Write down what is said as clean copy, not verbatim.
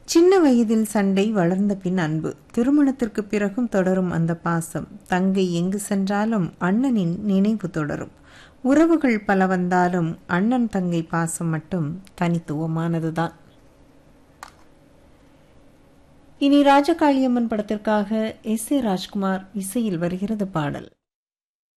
சின்ன வயதில் சண்டை, வளர்ந்த பின் அன்பு, திருமணத்திற்கு பிறகும் தொடரும் அந்த பாசம். தங்கை எங்கு சென்றாலும் அண்ணனின் நினைவு தொடரும். உறவுகள் பல வந்தாலும் அண்ணன் தங்கை பாசம் மட்டும் தனித்துவமானதுதான். இனி ராஜகாளியம்மன் படத்திற்காக எஸ். ஏ. ராஜ்குமார் இசையில் வருகிறது பாடல்.